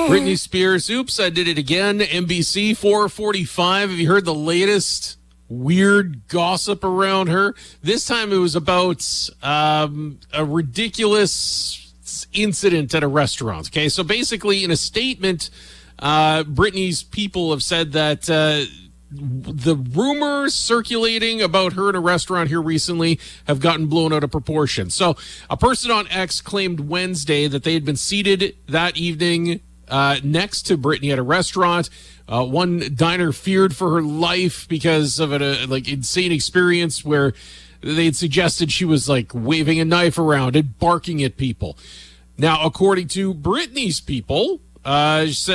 Britney Spears, oops, I did it again. NBC 445. Have you heard the latest weird gossip around her? This time it was about a ridiculous incident at a restaurant. Okay, so basically in a statement, Britney's people have said that the rumors circulating about her in a restaurant here recently have gotten blown out of proportion. So a person on X claimed Wednesday that they had been seated that evening next to Britney at a restaurant. One diner feared for her life because of an insane experience where they had suggested she was like waving a knife around and barking at people. Now, according to Britney's people, she said